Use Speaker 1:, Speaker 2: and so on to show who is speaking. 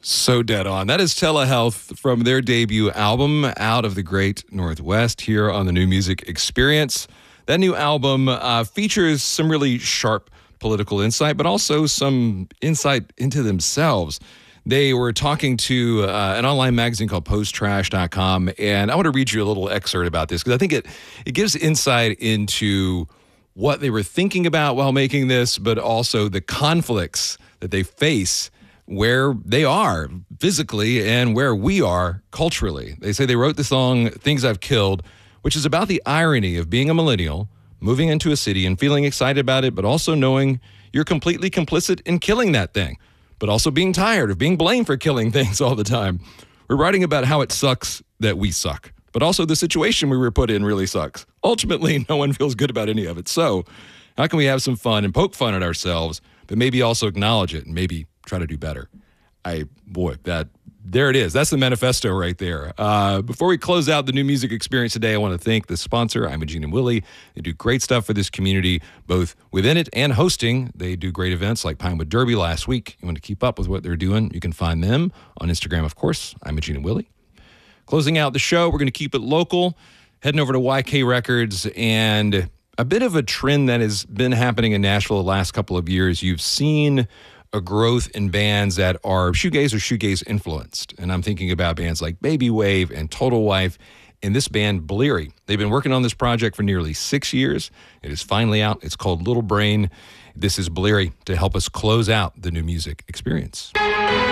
Speaker 1: So dead on. That is Telehealth from their debut album, Out of the Great Northwest, here on the New Music Experience. That new album features some really sharp political insight, but also some insight into themselves. They were talking to an online magazine called posttrash.com, and I want to read you a little excerpt about this because I think it gives insight into what they were thinking about while making this, but also the conflicts that they face where they are physically and where we are culturally. They say they wrote the song Things I've Killed, which is about the irony of being a millennial, moving into a city and feeling excited about it, but also knowing you're completely complicit in killing that thing, but also being tired of being blamed for killing things all the time. We're writing about how it sucks that we suck, but also the situation we were put in really sucks. Ultimately, no one feels good about any of it. So how can we have some fun and poke fun at ourselves, but maybe also acknowledge it and maybe try to do better? There it is. That's the manifesto right there. Before we close out the New Music Experience today, I want to thank the sponsor, Imogene and Willie. They do great stuff for this community, both within it and hosting. They do great events like Pinewood Derby last week. You want to keep up with what they're doing, you can find them on Instagram, of course, Imogene and Willie. Closing out the show, we're going to keep it local, heading over to YK Records, and a bit of a trend that has been happening in Nashville the last couple of years. You've seen a growth in bands that are shoegaze or shoegaze influenced. And I'm thinking about bands like Baby Wave and Total Wife and this band Bleary. They've been working on this project for nearly 6 years. It is finally out. It's called Little Brain. This is Bleary to help us close out the New Music Experience.